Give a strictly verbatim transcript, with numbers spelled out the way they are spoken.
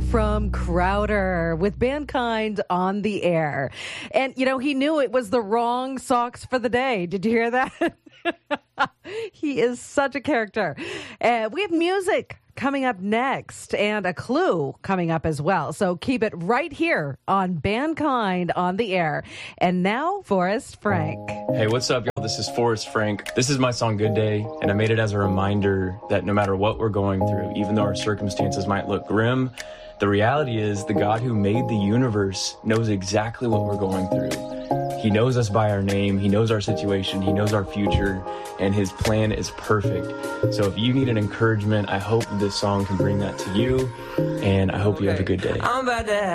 from Crowder with Mankind on the air. And, you know, he knew it was the wrong socks for the day. Did you hear that? He is such a character. Uh, we have music coming up next and a clue coming up as well. So keep it right here on Mankind on the air. And now, Forrest Frank. Hey, what's up, y'all? This is Forrest Frank. This is my song Good Day, and I made it as a reminder that no matter what we're going through, even though our circumstances might look grim, the reality is the God who made the universe knows exactly what we're going through. He knows us by our name. He knows our situation. He knows our future, and his plan is perfect. So if you need an encouragement, I hope this song can bring that to you, and I hope you have a good day. I'm about to